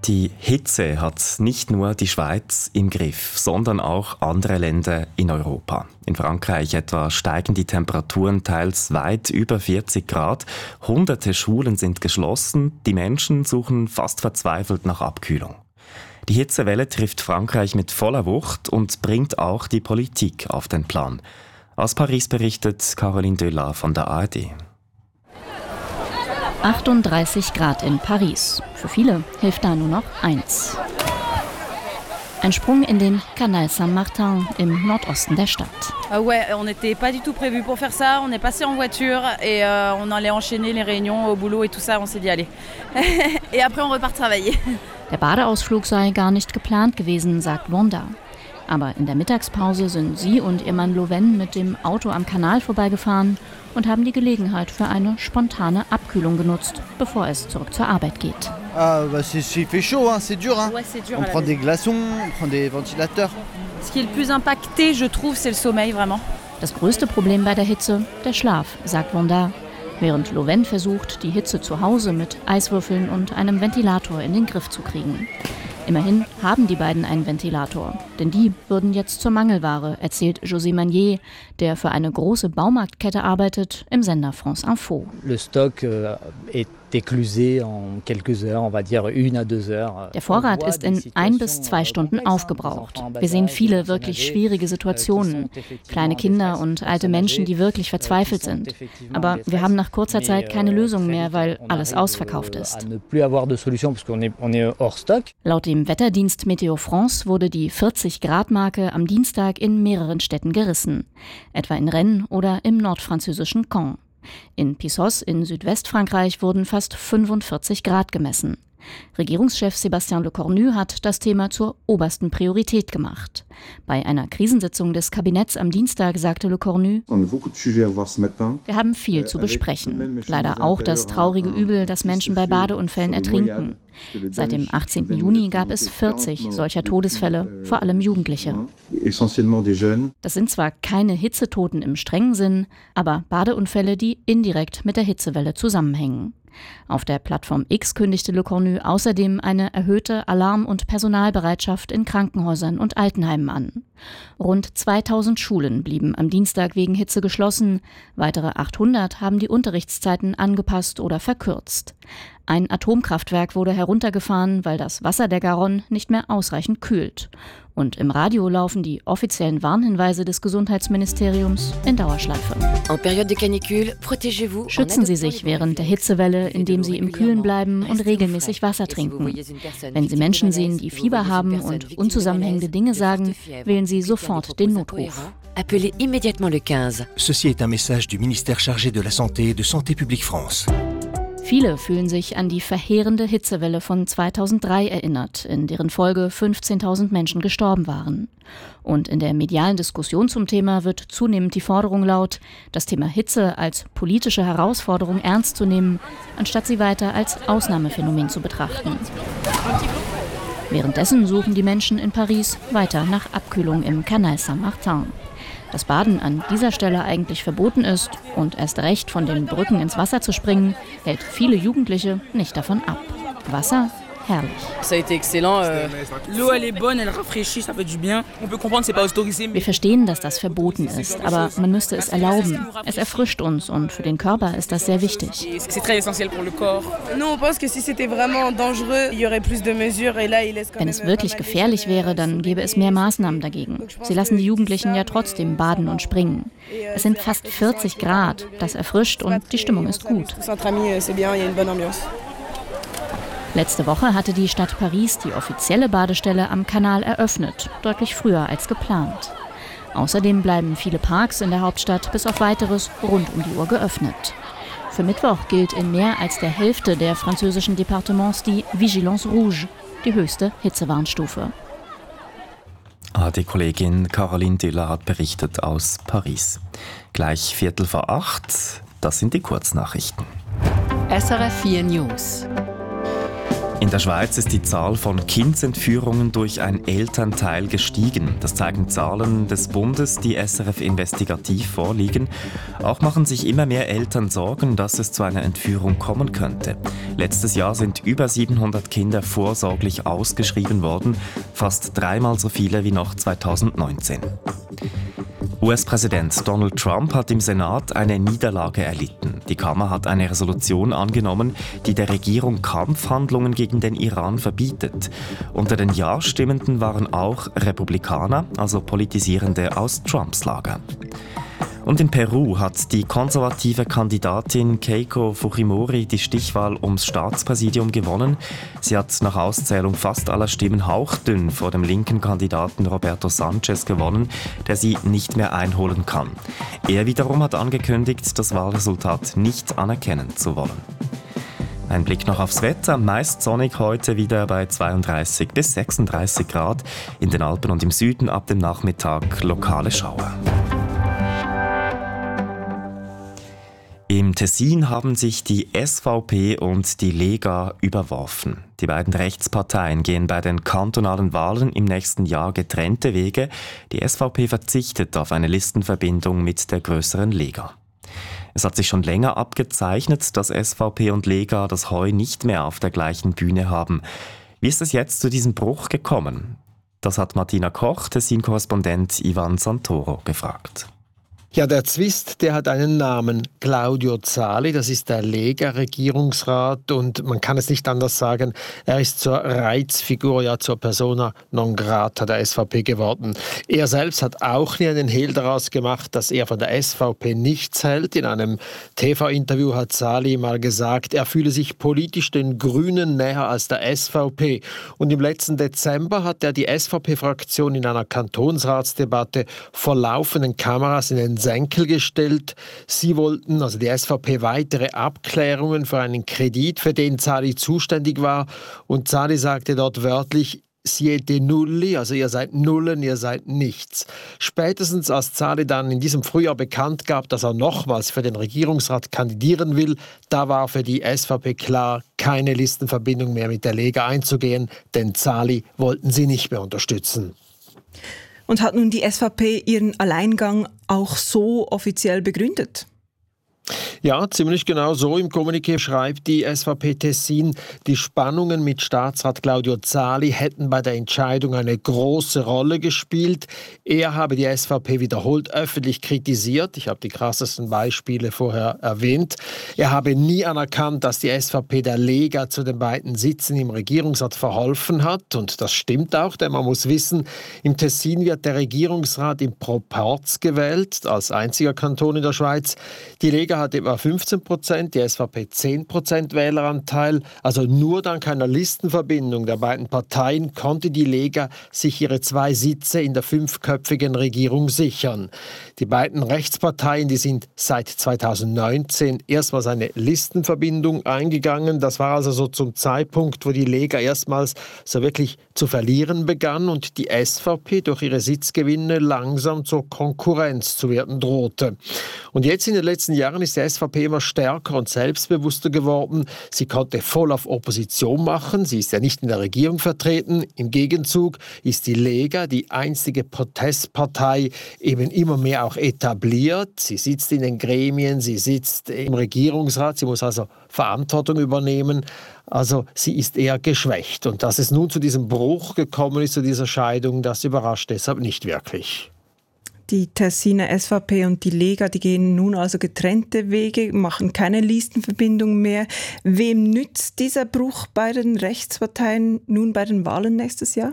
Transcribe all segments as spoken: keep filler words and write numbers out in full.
Die Hitze hat nicht nur die Schweiz im Griff, sondern auch andere Länder in Europa. In Frankreich etwa steigen die Temperaturen teils weit über vierzig Grad. Hunderte Schulen sind geschlossen. Die Menschen suchen fast verzweifelt nach Abkühlung. Die Hitzewelle trifft Frankreich mit voller Wucht und bringt auch die Politik auf den Plan. Aus Paris berichtet Caroline Döllat von der A R D. achtunddreißig Grad in Paris. Für viele hilft da nur noch eins. Ein Sprung in den Canal Saint-Martin im Nordosten der Stadt. Ah ouais, on n'était pas du tout prévu pour faire ça. On est passé en voiture et euh, on allait enchaîner les réunions au boulot et tout ça. On s'est dit allez. Et après on repart travailler. Der Badeausflug sei gar nicht geplant gewesen, sagt Wanda. Aber in der Mittagspause sind sie und ihr Mann Loven mit dem Auto am Kanal vorbeigefahren und haben die Gelegenheit für eine spontane Abkühlung genutzt, bevor es zurück zur Arbeit geht. Ah, bah c'est, c'est fait chaud, hein, c'est dur, hein. Ouais, c'est dur. On prend des glaçons, on prend des ventilateurs. Ce qui est le plus impacté, je trouve, c'est le sommeil, vraiment. Das größte Problem bei der Hitze, der Schlaf, sagt Wanda, während Loven versucht, die Hitze zu Hause mit Eiswürfeln und einem Ventilator in den Griff zu kriegen. Immerhin haben die beiden einen Ventilator, denn die würden jetzt zur Mangelware, erzählt José Magnier, der für eine große Baumarktkette arbeitet, im Sender France Info. Le stock est éclusé en quelques heures, on va dire une à deux heures. Der Vorrat ist in ein bis zwei Stunden aufgebraucht. Wir sehen viele wirklich schwierige Situationen, kleine Kinder und alte Menschen, die wirklich verzweifelt sind. Aber wir haben nach kurzer Zeit keine Lösung mehr, weil alles ausverkauft ist. Laut dem Wetterdienst Météo France wurde die vierzig-Grad-Marke am Dienstag in mehreren Städten gerissen, etwa in Rennes oder im nordfranzösischen Caen. In Pissos in Südwestfrankreich wurden fast fünfundvierzig Grad gemessen. Regierungschef Sébastien Lecornu hat das Thema zur obersten Priorität gemacht. Bei einer Krisensitzung des Kabinetts am Dienstag sagte Lecornu: Wir haben viel zu besprechen. Leider auch das traurige Übel, dass Menschen bei Badeunfällen ertrinken. Seit dem achtzehnten Juni gab es vierzig solcher Todesfälle, vor allem Jugendliche. Das sind zwar keine Hitzetoten im strengen Sinn, aber Badeunfälle, die indirekt mit der Hitzewelle zusammenhängen. Auf der Plattform X kündigte Lecornu außerdem eine erhöhte Alarm- und Personalbereitschaft in Krankenhäusern und Altenheimen an. Rund zweitausend Schulen blieben am Dienstag wegen Hitze geschlossen. Weitere achthundert haben die Unterrichtszeiten angepasst oder verkürzt. Ein Atomkraftwerk wurde heruntergefahren, weil das Wasser der Garonne nicht mehr ausreichend kühlt. Und im Radio laufen die offiziellen Warnhinweise des Gesundheitsministeriums in Dauerschleife. Schützen Sie sich während der Hitzewelle, indem Sie im Kühlen bleiben und regelmäßig Wasser trinken. Wenn Sie Menschen sehen, die Fieber haben und unzusammenhängende Dinge sagen, wählen Sie sofort den Notruf. Appelez immédiatement le quinze. Ceci est un message du ministère chargé de la Santé et de Santé publique France. Viele fühlen sich an die verheerende Hitzewelle von zweitausenddrei erinnert, in deren Folge fünfzehntausend Menschen gestorben waren. Und in der medialen Diskussion zum Thema wird zunehmend die Forderung laut, das Thema Hitze als politische Herausforderung ernst zu nehmen, anstatt sie weiter als Ausnahmephänomen zu betrachten. Währenddessen suchen die Menschen in Paris weiter nach Abkühlung im Canal Saint-Martin. Dass Baden an dieser Stelle eigentlich verboten ist und erst recht von den Brücken ins Wasser zu springen, hält viele Jugendliche nicht davon ab. Wasser? Herrlich. Wir verstehen, dass das verboten ist, aber man müsste es erlauben. Es erfrischt uns und für den Körper ist das sehr wichtig. Wenn es wirklich gefährlich wäre, dann gäbe es mehr Maßnahmen dagegen. Sie lassen die Jugendlichen ja trotzdem baden und springen. Es sind fast vierzig Grad, das erfrischt und die Stimmung ist gut. Letzte Woche hatte die Stadt Paris die offizielle Badestelle am Kanal eröffnet, deutlich früher als geplant. Außerdem bleiben viele Parks in der Hauptstadt bis auf Weiteres rund um die Uhr geöffnet. Für Mittwoch gilt in mehr als der Hälfte der französischen Departements die Vigilance Rouge, die höchste Hitzewarnstufe. Ah, die Kollegin Caroline Döllat hat berichtet aus Paris. Gleich Viertel vor acht, das sind die Kurznachrichten. S R F vier News. In der Schweiz ist die Zahl von Kindsentführungen durch ein Elternteil gestiegen. Das zeigen Zahlen des Bundes, die S R F investigativ vorliegen. Auch machen sich immer mehr Eltern Sorgen, dass es zu einer Entführung kommen könnte. Letztes Jahr sind über siebenhundert Kinder vorsorglich ausgeschrieben worden, fast dreimal so viele wie noch zweitausendneunzehn. U S-Präsident Donald Trump hat im Senat eine Niederlage erlitten. Die Kammer hat eine Resolution angenommen, die der Regierung Kampfhandlungen gegen den Iran verbietet. Unter den Ja-Stimmenden waren auch Republikaner, also Politisierende aus Trumps Lager. Und in Peru hat die konservative Kandidatin Keiko Fujimori die Stichwahl ums Staatspräsidium gewonnen. Sie hat nach Auszählung fast aller Stimmen hauchdünn vor dem linken Kandidaten Roberto Sanchez gewonnen, der sie nicht mehr einholen kann. Er wiederum hat angekündigt, das Wahlresultat nicht anerkennen zu wollen. Ein Blick noch aufs Wetter. Meist sonnig heute wieder bei zweiunddreißig bis sechsunddreißig Grad. In den Alpen und im Süden ab dem Nachmittag lokale Schauer. Im Tessin haben sich die S V P und die Lega überworfen. Die beiden Rechtsparteien gehen bei den kantonalen Wahlen im nächsten Jahr getrennte Wege. Die S V P verzichtet auf eine Listenverbindung mit der größeren Lega. Es hat sich schon länger abgezeichnet, dass S V P und Lega das Heu nicht mehr auf der gleichen Bühne haben. Wie ist es jetzt zu diesem Bruch gekommen? Das hat Martina Koch, Tessin-Korrespondent Ivan Santoro, gefragt. Ja, der Zwist, der hat einen Namen. Claudio Zali, das ist der Lega-Regierungsrat und man kann es nicht anders sagen, er ist zur Reizfigur, ja zur Persona non grata der S V P geworden. Er selbst hat auch nie einen Hehl daraus gemacht, dass er von der S V P nichts hält. In einem T V-Interview hat Zali mal gesagt, er fühle sich politisch den Grünen näher als der S V P. Und im letzten Dezember hat er die S V P-Fraktion in einer Kantonsratsdebatte vor laufenden Kameras in den Senkel gestellt. Sie wollten, also die S V P, weitere Abklärungen für einen Kredit, für den Zali zuständig war. Und Zali sagte dort wörtlich, siete nulli, also ihr seid Nullen, ihr seid nichts. Spätestens als Zali dann in diesem Frühjahr bekannt gab, dass er nochmals für den Regierungsrat kandidieren will, da war für die S V P klar, keine Listenverbindung mehr mit der Lega einzugehen, denn Zali wollten sie nicht mehr unterstützen. Und hat nun die S V P ihren Alleingang auch so offiziell begründet? Ja, ziemlich genau so. Im Kommuniqué schreibt die S V P Tessin, die Spannungen mit Staatsrat Claudio Zali hätten bei der Entscheidung eine große Rolle gespielt. Er habe die S V P wiederholt öffentlich kritisiert. Ich habe die krassesten Beispiele vorher erwähnt. Er habe nie anerkannt, dass die S V P der Lega zu den beiden Sitzen im Regierungsrat verholfen hat. Und das stimmt auch, denn man muss wissen, im Tessin wird der Regierungsrat im Proporz gewählt, als einziger Kanton in der Schweiz. Die Lega hat etwa fünfzehn Prozent, die S V P zehn Prozent Wähleranteil. Also nur dank einer Listenverbindung der beiden Parteien konnte die Lega sich ihre zwei Sitze in der fünfköpfigen Regierung sichern. Die beiden Rechtsparteien, die sind seit zweitausendneunzehn erstmals eine Listenverbindung eingegangen. Das war also so zum Zeitpunkt, wo die Lega erstmals so wirklich zu verlieren begann und die S V P durch ihre Sitzgewinne langsam zur Konkurrenz zu werden drohte. Und jetzt in den letzten Jahren ist die S V P immer stärker und selbstbewusster geworden. Sie konnte voll auf Opposition machen. Sie ist ja nicht in der Regierung vertreten. Im Gegenzug ist die Lega, die einstige Protestpartei, eben immer mehr auch etabliert. Sie sitzt in den Gremien, sie sitzt im Regierungsrat. Sie muss also Verantwortung übernehmen. Also sie ist eher geschwächt. Und dass es nun zu diesem Bruch gekommen ist, zu dieser Scheidung, das überrascht deshalb nicht wirklich. Die Tessiner S V P und die Lega, die gehen nun also getrennte Wege, machen keine Listenverbindung mehr. Wem nützt dieser Bruch bei den Rechtsparteien nun bei den Wahlen nächstes Jahr?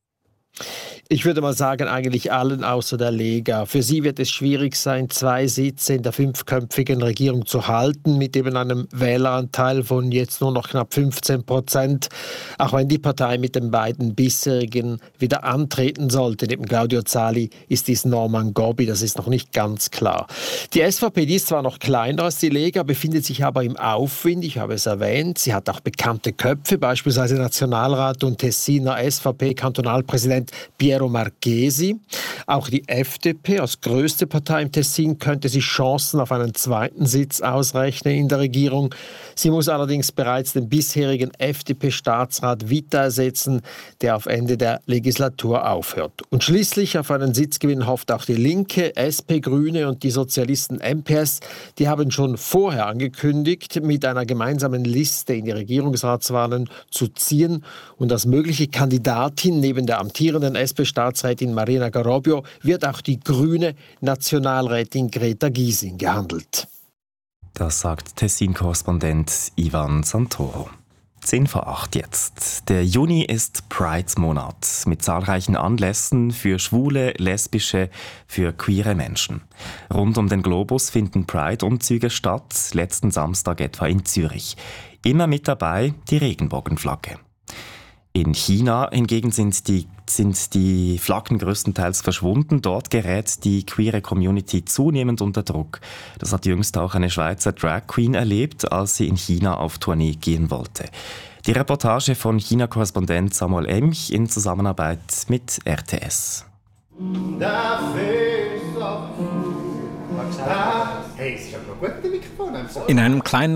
Ich würde mal sagen, eigentlich allen außer der Lega. Für sie wird es schwierig sein, zwei Sitze in der fünfköpfigen Regierung zu halten, mit eben einem Wähleranteil von jetzt nur noch knapp fünfzehn Prozent. Auch wenn die Partei mit den beiden bisherigen wieder antreten sollte, neben Claudio Zali, ist dies Norman Gobbi, das ist noch nicht ganz klar. Die S V P, die ist zwar noch kleiner als die Lega, befindet sich aber im Aufwind, ich habe es erwähnt. Sie hat auch bekannte Köpfe, beispielsweise Nationalrat und Tessiner S V P-Kantonalpräsident Pierre Piero Marchesi. Auch die F D P als größte Partei im Tessin könnte sich Chancen auf einen zweiten Sitz ausrechnen in der Regierung. Sie muss allerdings bereits den bisherigen F D P-Staatsrat Vita ersetzen, der auf Ende der Legislatur aufhört. Und schließlich auf einen Sitzgewinn hofft auch die Linke, S P, Grüne und die Sozialisten M P S. Die haben schon vorher angekündigt, mit einer gemeinsamen Liste in die Regierungsratswahlen zu ziehen. Und als mögliche Kandidatin neben der amtierenden S P-Staatsrätin Marina Garobio wird auch die grüne Nationalrätin Greta Gysin gehandelt. Das sagt Tessin-Korrespondent Ivan Santoro. Zehn vor acht jetzt. Der Juni ist Pride-Monat mit zahlreichen Anlässen für schwule, lesbische, für queere Menschen. Rund um den Globus finden Pride-Umzüge statt, letzten Samstag etwa in Zürich. Immer mit dabei die Regenbogenflagge. In China hingegen sind die, sind die Flaggen größtenteils verschwunden. Dort gerät die queere Community zunehmend unter Druck. Das hat jüngst auch eine Schweizer Drag Queen erlebt, als sie in China auf Tournee gehen wollte. Die Reportage von China-Korrespondent Samuel Emch in Zusammenarbeit mit R T S. In einem kleinen